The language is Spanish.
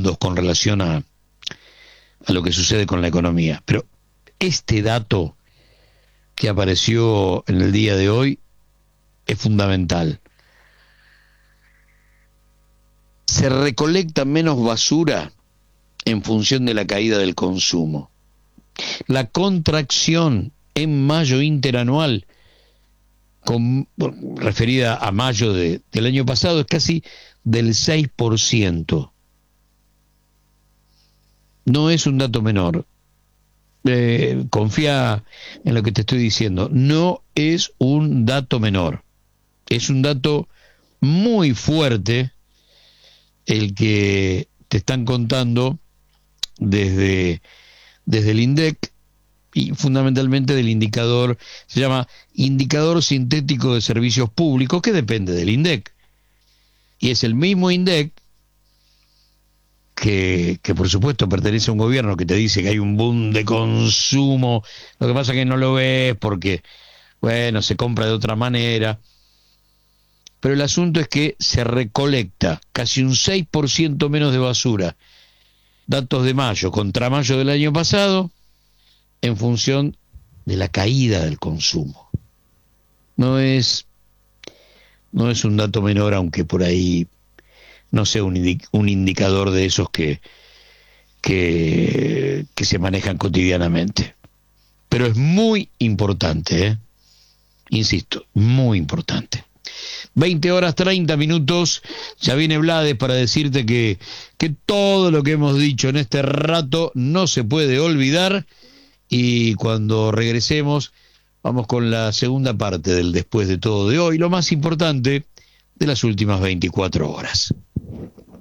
mundos con relación a lo que sucede con la economía. Pero este dato que apareció en el día de hoy es fundamental. Se recolecta menos basura en función de la caída del consumo. La contracción en mayo interanual, referida a mayo del año pasado, es casi del 6%. No es un dato menor. Confía en lo que te estoy diciendo. No es un dato menor. Es un dato muy fuerte el que te están contando desde el INDEC y fundamentalmente del indicador, se llama Indicador Sintético de Servicios Públicos, que depende del INDEC. Y es el mismo INDEC que por supuesto pertenece a un gobierno que te dice que hay un boom de consumo. Lo que pasa es que no lo ves porque, bueno, se compra de otra manera. Pero el asunto es que se recolecta casi un 6% menos de basura, datos de mayo contra mayo del año pasado, en función de la caída del consumo. No es un dato menor, aunque por ahí no sea un indicador de esos que se manejan cotidianamente. Pero es muy importante, ¿eh? Insisto, muy importante. 20:30, ya viene Blades para decirte que todo lo que hemos dicho en este rato no se puede olvidar, y cuando regresemos vamos con la segunda parte del Después de Todo de hoy, lo más importante de las últimas 24 horas.